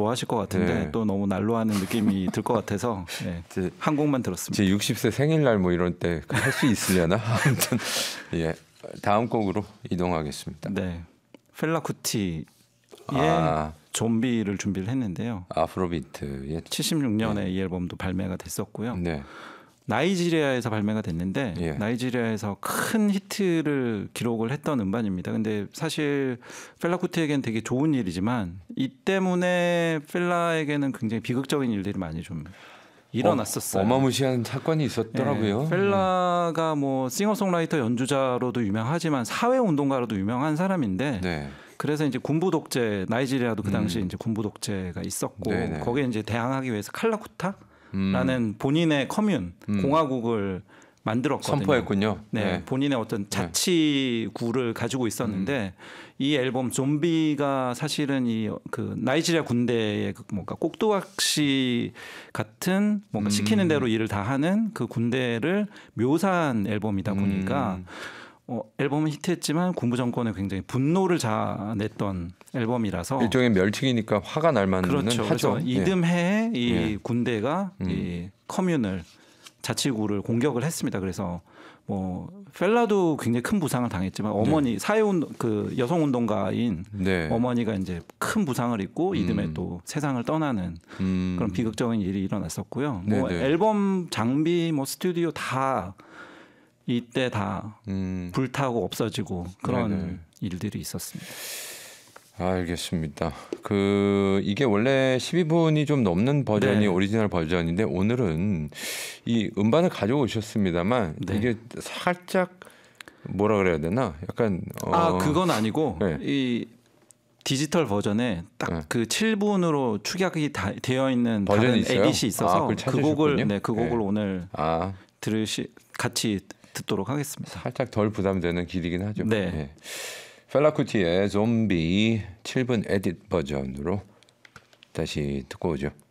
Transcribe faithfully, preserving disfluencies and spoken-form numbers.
좋아하실 것 같은데 네. 또 너무 난로하는 느낌이 들 것 같아서 네. 제, 한 곡만 들었습니다. 제 육십 세 생일날 뭐 이런 때 할 수 있으려나? 아무튼 예, 다음 곡으로 이동하겠습니다. 네, 펠라 쿠티의 아, 좀비를 준비를 했는데요. 아프로비트의 칠십육 년에 네. 이 앨범도 발매가 됐었고요. 네. 나이지리아에서 발매가 됐는데 예. 나이지리아에서 큰 히트를 기록을 했던 음반입니다. 근데 사실 펠라 쿠티에게는 되게 좋은 일이지만 이 때문에 펠라에게는 굉장히 비극적인 일들이 많이 좀 일어났었어요. 어, 어마무시한 사건이 있었더라고요. 네, 펠라가 뭐 싱어송라이터 연주자로도 유명하지만 사회 운동가로도 유명한 사람인데 네. 그래서 이제 군부 독재, 나이지리아도 그 당시 음. 이제 군부 독재가 있었고 네네. 거기에 이제 대항하기 위해서 칼라쿠타 음. 라는 본인의 커뮌 음. 공화국을 만들었거든요. 선포했군요. 네, 네. 본인의 어떤 자치구를 가지고 있었는데 음. 이 앨범 좀비가 사실은 이 그 나이지리아 군대의 그 뭔가 꼭두각시 같은 뭔가 음. 시키는 대로 일을 다 하는 그 군대를 묘사한 앨범이다 보니까 음. 어, 앨범은 히트했지만 군부 정권에 굉장히 분노를 자아냈던 앨범이라서 일종의 멸칭이니까 화가 날 만은 그렇죠. 하죠. 그래서 이듬해에 이 예. 군대가 음. 이 커뮌을 자치구를 공격을 했습니다. 그래서 뭐 펠라도 굉장히 큰 부상을 당했지만 어머니 네. 사회운 그 여성 운동가인 네. 어머니가 이제 큰 부상을 입고 이듬해 음. 또 세상을 떠나는 음. 그런 비극적인 일이 일어났었고요. 뭐 네네. 앨범 장비 뭐 스튜디오 다 이때 다 음. 불타고 없어지고 그런 네네. 일들이 있었습니다. 알겠습니다. 그 이게 원래 십이 분이 좀 넘는 버전이 네. 오리지널 버전인데 오늘은 이 음반을 가져오셨습니다만 네. 이게 살짝 뭐라 그래야 되나? 약간 어... 아 그건 아니고 네. 이 디지털 버전에 딱 네. 그 칠 분으로 축약이 다 되어 있는 버전이 다른 있어요? 에딧이 있어서 아, 그걸 그 곡을 찾으셨군요. 네, 그 곡을 네. 오늘 아 들으시 같이 듣도록 하겠습니다. 살짝 덜 부담되는 길이긴 하죠. 네. 예. 펠라쿠티의 좀비 칠 분 에딧 버전으로 다시 듣고 오죠.